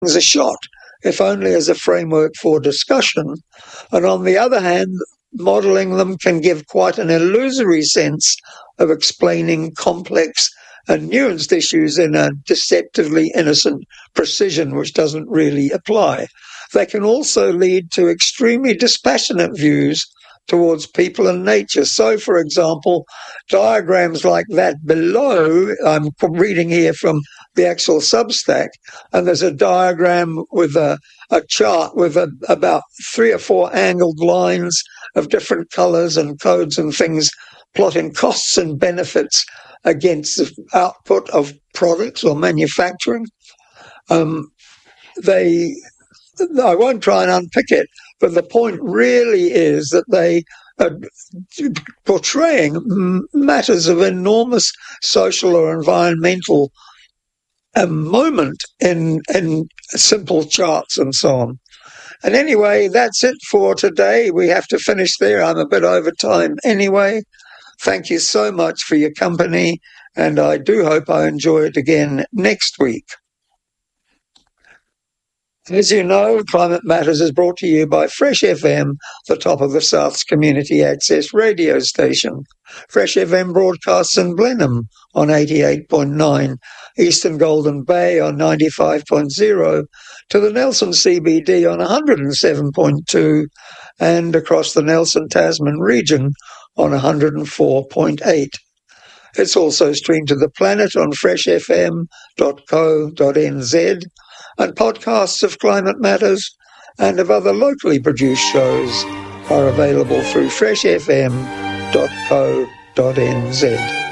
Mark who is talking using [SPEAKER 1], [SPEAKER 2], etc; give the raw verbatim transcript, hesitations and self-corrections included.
[SPEAKER 1] a shot, if only as a framework for discussion. And on the other hand, modelling them can give quite an illusory sense of explaining complex and nuanced issues in a deceptively innocent precision which doesn't really apply. They can also lead to extremely dispassionate views towards people and nature. So, for example, diagrams like that below, I'm reading here from the actual Substack, and there's a diagram with a, a chart with a, about three or four angled lines of different colours and codes and things, plotting costs and benefits against the output of products or manufacturing. Um, they, I won't try and unpick it, but the point really is that they are portraying matters of enormous social or environmental um, moment in, in simple charts and so on. And anyway, that's it for today. We have to finish there. I'm a bit over time anyway. Thank you so much for your company, and I do hope I enjoy it again next week. As you know, Climate Matters is brought to you by Fresh F M, the top of the South's community access radio station. Fresh F M broadcasts in Blenheim on eighty-eight point nine, Eastern Golden Bay on ninety-five point zero, to the Nelson C B D on one hundred seven point two, and across the Nelson Tasman region on one hundred four point eight. It's also streamed to the planet on fresh f m dot co dot n z, and podcasts of Climate Matters and of other locally produced shows are available through fresh f m dot co dot n z.